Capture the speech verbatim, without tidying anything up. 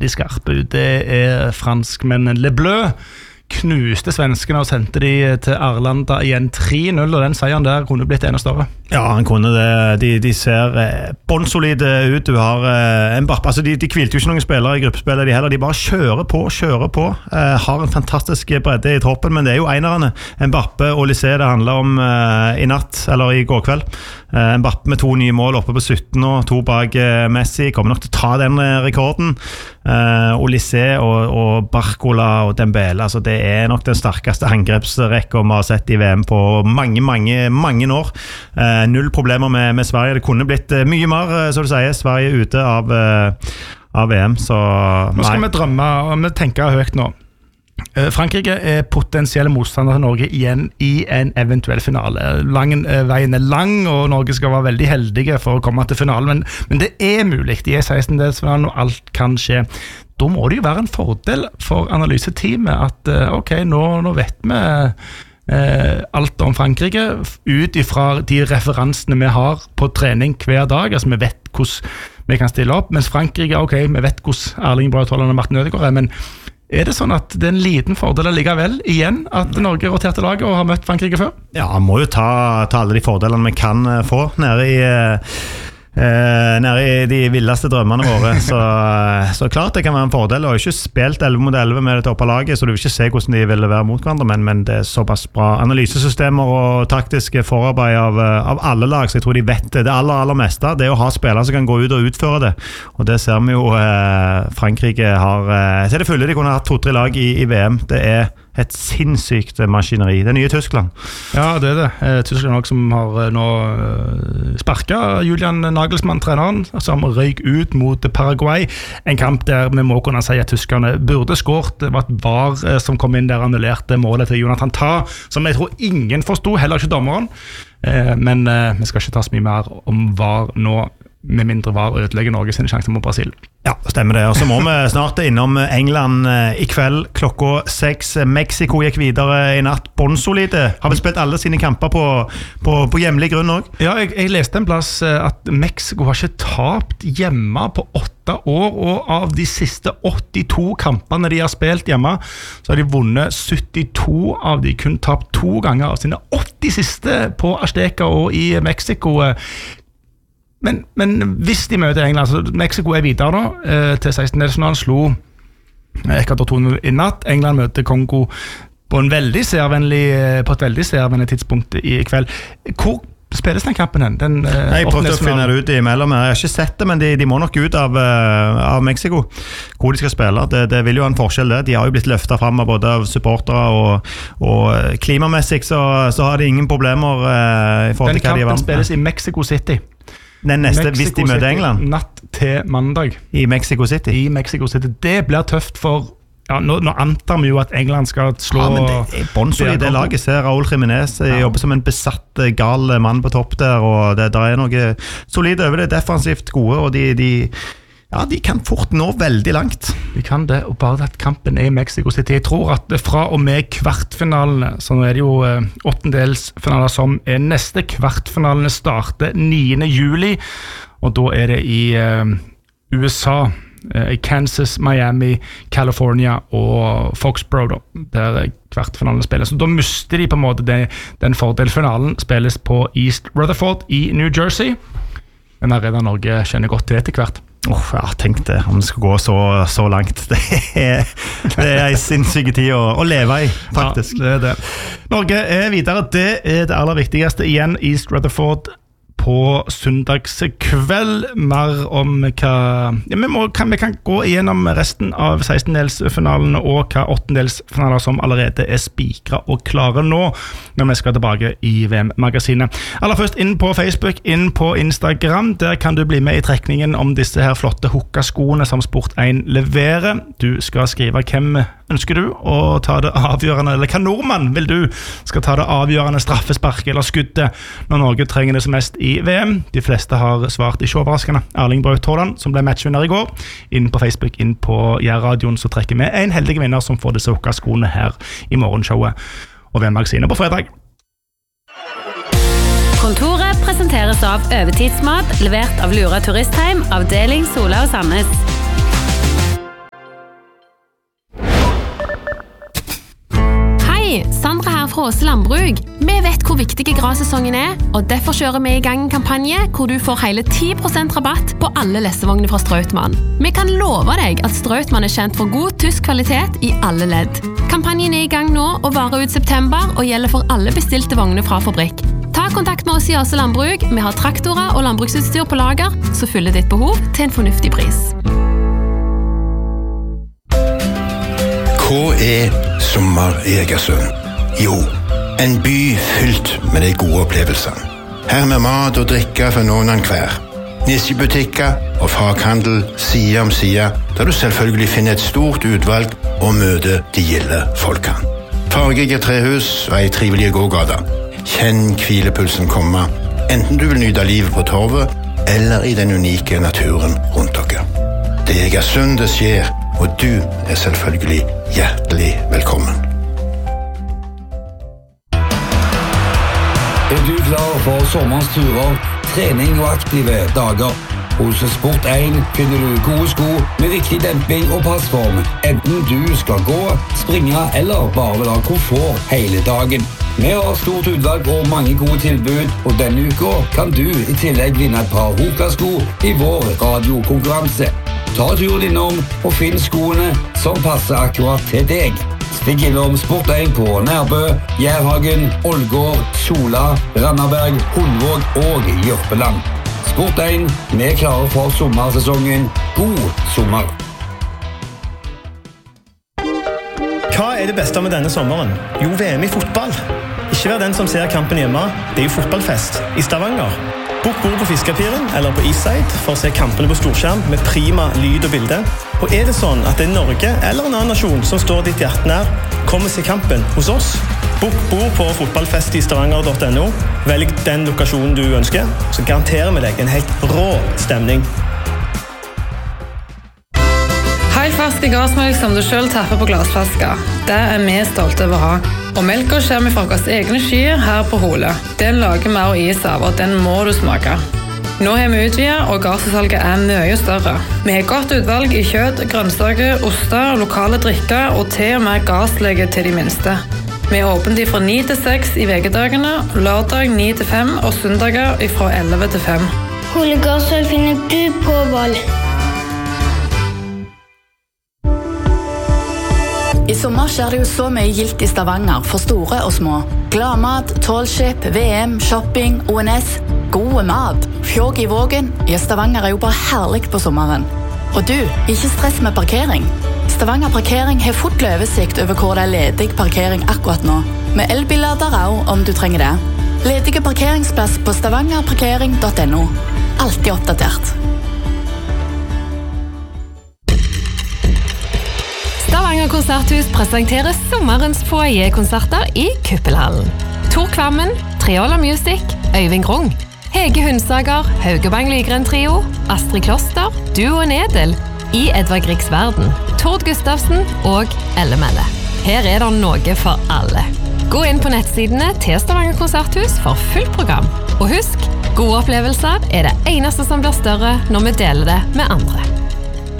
veldig skarpe ut. Det er franskmennen Le Bleu. Knuste svenskene og sendte de til Arlanda igjen tre null, og den seieren der kunne blitt enda større. Ja, han kunne det. De, de ser eh, båndsolide ut. Du har eh, en Mbappé, altså de, de kvilte jo ikke noen spillere i gruppespillet, de heller. De bare kjører på, kjører på. Eh, har en fantastisk bredde i troppen, men det er jo einerne. Mbappé og Olise det handler om eh, i natt, eller i går kveld. Eh, Mbappé med to nye mål oppe på sytten og to bak eh, Messi. Kommer nok til å ta den eh, rekorden. Eh, Olise og, og Barcola og Dembele, altså det er nok den sterkeste angrepsrekka vi har sett i V M på mange, mange, mange år. Eh, null problemer med, med Sverige. Det kunne blitt eh, mye mer, eh, så du sier. Sverige ute av, eh, av V M, så nå skal nei. vi drømme, og vi tenker høyt nå. Eh, Frankrike er potensielle motstander til Norge igjen i en eventuell finale. Lang, eh, veien er lang, og Norge skal være veldig heldige for å komme til finalen, men, men det er mulig. De er seksten-delsfinalen, og alt kan skje. Da må det jo være en fordel for analyseteamet at ok, nå, nå vet vi eh, alt om Frankrike ut ifra de referansene vi har på trening hver dag, altså vi vet hvordan vi kan stille opp, mens Frankrike, ok, vi vet hvordan Erling Braut Haaland og Martin Ødegaard er, men er det sånn at det er en liten fordel likevel igjen at Norge roterte laget og har møtt Frankrike før? Ja, man må jo ta, ta alle de fordelene vi kan få nede i Eh, nede i de villeste drømmene våre, så, så klart det kan være en fordel. Og ikke spilt elleve mot elleve med det til opplaget, så du vil ikke se hvordan de vil være mot hverandre, men, men det er såpass bra analysesystemer og taktiske forarbeid av, av alle lag, så jeg tror de vet det. Det aller, aller meste, det er å ha spillere som kan gå ut og utføre det, og det ser vi jo eh, Frankrike har eh, så er det fulle, de kunne hatt to-tre lag i, i V M. Det er et sinnssykt maskineri. Det er nye Tyskland. Ja, det er det. Eh, Tyskland også som har nå eh, sparket Julian Nagelsmann, treneren, som røyk ut mot Paraguay. En kamp der vi må kunne si at tyskerne burde skårt. Det var et V A R eh, som kom inn der annullerte målet til Jonathan Tah, som jeg tror ingen forstod, heller ikke dommeren. Eh, men eh, vi skal ikke ta så mye mer om V A R nå, med mindre V A R ødelegger Norge sine sjanser mot Brasil. Ja, stemmer det. Og så må vi snart innom England i kveld klokka seks. Mexico gikk videre i natt. Båndsolide. Har vel spilt alle sine kamper på, på, på hjemlig grunn også? Ja, jeg, jeg leste en plass at Mexico har ikke tapt hjemme på åtte år, og av de siste åttito kampene de har spilt hjemme, så har de vunnet syttito av de, kun tapt to ganger av sine åtti siste på Azteca og i Mexico. Men, men hvis de møter England, så Mexico er videre nå, eh, til seksten-delsfinalen, slo Ecuador to null i natt. England møter Kongo på, en veldig seervennlig, på et veldig seervennlig tidspunkt i kveld. Hvor spilles den kampen hen? Den, eh, Nei, jeg prøvde å finne det ut imellom. Jeg har ikke sett det, men de, de må nok ut av, uh, av Mexico, hvor de skal spille. Det, det vil jo ha en forskjell det. De har jo blitt løftet frem av både av supportere og, og klimamessig, så, så har de ingen problemer uh, i forhold til hva de er vant. Den kampen spilles i Mexico City. Den neste, Mexico hvis de møter City, England natt til mandag i Mexico City i Mexico City, det blir tøft for ja, nå, nå antar vi jo at England skal slå ja, men det er båndsolid det laget. Ser Raúl Jiménez ja. jobber som en besatt gal mann på topp der, og det der er noe solid over det, defensivt gode, og de, de ja, de kan fort nå veldig langt. De kan det, og bare at kampen er i Mexico City. Jeg tror at fra og med kvartfinalene, så nå er det jo eh, åttendelsfinaler som er neste. Kvartfinalene starter niende juli, og da er det i eh, U S A, eh, i Kansas, Miami, California og Foxborough, der kvartfinalene spilles. Så da mister de på en måte det, den fordelfinalen spilles på East Rutherford i New Jersey. Men allerede Norge kjenner godt til etter hvert. Oh, ja, tenk det, om det skal gå så, så langt. Det er, det er en sinnssyke tid å, å leve i, faktisk. Ja, det er det. Norge er videre, det er det aller viktigste. Igjen East Rutherford på søndagskveld. Mer om hva ja, vi, må, kan, vi kan gå igjennom resten av sekstendelsfinalen og hva åttendelsfinaler som allerede er spikret og klare nå, når vi skal tilbake i V M-magasinet. Aller først inn på Facebook, inn på Instagram. Der kan du bli med i trekningen om disse her flotte hukka-skoene som Sport én leverer. Du skal skrive hvem ønsker du å ta det avgjørende, eller hva nordmann vil du skal ta det avgjørende straffesparket eller skuddet når Norge trenger det som mest i V M. De fleste har svart ikke overraskende. Erling Braut Haaland, som ble matchvinner i går. Inn på Facebook, inn på Jærradioen, så trekker vi en heldig vinner som får disse hukka-skoene her i morgenshowet og V M-magasinet på fredag. Kontoret presenteres av Øvertidsmat, levert av Lura Turistheim, avdeling Sola og Sandnes. Hei, Sandra her fra Åse Landbruk. Vi vet hvor viktig grassesongen er, og derfor kjører vi i gang en kampanje hvor du får hele ti prosent rabatt på alle lessevogner fra Strautmann. Vi kan love deg at Strautmann er kjent for god tysk kvalitet i alle ledd. Kampanjen er i gang nå og varer ut september og gjelder for alle bestilte vogner fra fabrikk. Ta kontakt med oss i Åse Landbruk. Vi har traktorer og landbruksutstyr på lager, så fyller ditt behov til en fornuftig pris. Hva er sommer i Egersund? Jo, en by fylt med de gode opplevelsene. Her med mat og drikke for noen enn hver. Nisjebutikker og faghandel side om side, der du selvfølgelig finner et stort utvalg og møter de gilde folkene. Fargige trehus og ei trivelig gågata. Kjenn hvilepulsen komme, enten du vil nyte livet på torvet, eller i den unike naturen rundt dere. Det er Egersund det skjer, og du er selvfølgelig hjertelig velkommen. Er du klar for sommerens turer, trening og aktive dager? Hos Sport én finner du gode sko med riktig demping og passform, enten du skal gå, springe eller bare vil ha komfort hele dagen. Vi har stort utvalg og mange gode tilbud, og denne uka kan du i tillegg vinne et par Hoka-sko i vår radiokonkurranse. Ta turen innom og finn skoene som passer akkurat til deg. Stikk innom Sport én på Nærbø, Jærhagen, Ålgård, Sola, Randaberg, Hundvåg og Jørpeland. Sport én, vi er klare for sommersesongen. God sommer! Hva er det beste med denne sommeren? Jo, V M i fotball. Ikke vær den som ser kampen hjemme. Det er jo fotballfest i Stavanger. Bok bord på Fiskepiren eller på Eastside for å se kampene på storskjerm med prima lyd og bilde. Og er det sånn at det er Norge eller en annen nasjon som står ditt hjerte nær, kom og se kampen hos oss. Bok bord på fotballfest i stavanger punktum no. Velg den lokasjonen du ønsker, så garanterer vi deg en helt rå stemning. Helt ferske gassmelk som du selv tapper på glassflasker. Det er vi stolte over å ha. Og melka kommer fra våre egne skyer her på Hole. Den lager vi og is av, og den må du smake. Nå har vi utvidet, og gassalget er mye større. Vi har godt utvalg i kjøtt, grønnsaker, oster, lokale drikker og til og med gasslege til de minste. Vi er åpent fra ni til seks i vekedagene, lørdag ni til fem og søndager fra elleve til fem. Hole gasssalg finner du på Val. I sommer skjer det jo så mye gilt i Stavanger for store og små. Gladmat, tallship, V M, shopping, O N S, gode mat, fjog i vågen. Ja, Stavanger er jo bare herlig på sommeren. Og du, ikke stress med parkering. Stavanger Parkering har fort oversikt over hvor det er ledig parkering akkurat nå. Med elbillader også, om du trenger det. Ledige parkeringsplass på stavanger parkering punktum no. Altid oppdatert. Stavanger Konserthus presenterer sommerens foyer-konserter i Kuppelhallen. Tor Kvammen, Triola Music, Øyvind Grung, Hege Hundsager, Haugebang Lygren Trio, Astrid Kloster, Duo Nedel, I Edvard Griegs Verden, Tord Gustavsen og Elle Melle. Her er det noe for alle. Gå inn på nettsidene til Stavanger Konserthus for fullt program. Og husk, gode opplevelser er det eneste som blir større når vi deler det med andre.